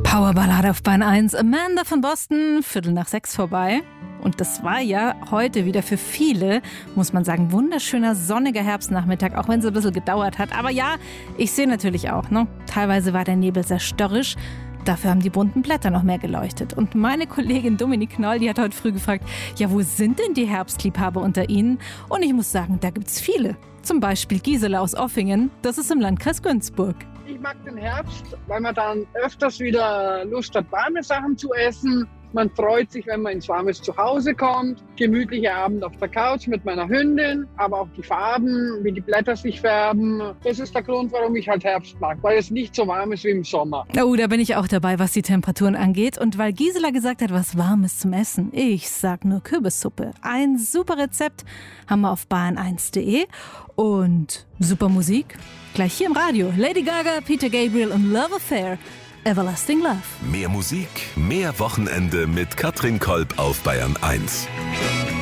Powerballade auf Bahn 1. Amanda von Boston, 5:45 vorbei. Und das war ja heute wieder für viele, muss man sagen, wunderschöner, sonniger Herbstnachmittag, auch wenn es ein bisschen gedauert hat. Aber ja, ich sehe natürlich auch, ne? Teilweise war der Nebel sehr störrisch. Dafür haben die bunten Blätter noch mehr geleuchtet. Und meine Kollegin Dominique Knoll, die hat heute früh gefragt, ja, wo sind denn die Herbstliebhaber unter Ihnen? Und ich muss sagen, da gibt's viele. Zum Beispiel Gisela aus Offingen, das ist im Landkreis Günzburg. Ich mag den Herbst, weil man dann öfters wieder Lust hat, warme Sachen zu essen. Man freut sich, wenn man ins warmes Zuhause kommt. Gemütlicher Abend auf der Couch mit meiner Hündin, aber auch die Farben, wie die Blätter sich färben. Das ist der Grund, warum ich halt Herbst mag, weil es nicht so warm ist wie im Sommer. Oh, da bin ich auch dabei, was die Temperaturen angeht. Und weil Gisela gesagt hat, was Warmes zum Essen, ich sag nur Kürbissuppe. Ein super Rezept haben wir auf bahn1.de. Und super Musik gleich hier im Radio. Lady Gaga, Peter Gabriel und Love Affair. Everlasting Love. Mehr Musik, mehr Wochenende mit Katrin Kolb auf Bayern 1.